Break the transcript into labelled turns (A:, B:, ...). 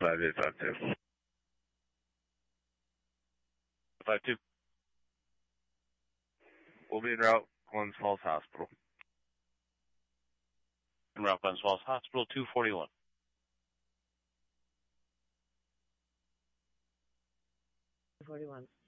A: 5852.
B: 52.
A: We'll be en route, Glens Falls Hospital.
B: En route, Glens Falls Hospital, 241.
C: 241.